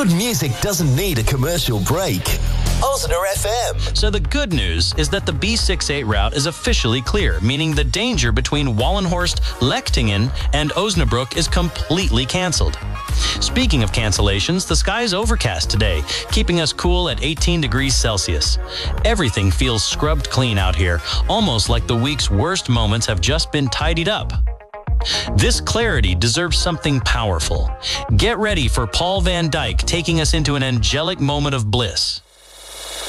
Good music doesn't need a commercial break. Osner FM. So the good news is that the B68 route is officially clear, meaning the danger between Wallenhorst, Lechtingen, and Osnabrück is completely canceled. Speaking of cancellations, the sky is overcast today, keeping us cool at 18 degrees Celsius. Everything feels scrubbed clean out here, almost like the week's worst moments have just been tidied up. This clarity deserves something powerful. Get ready for Paul van Dyk taking us into an angelic moment of bliss.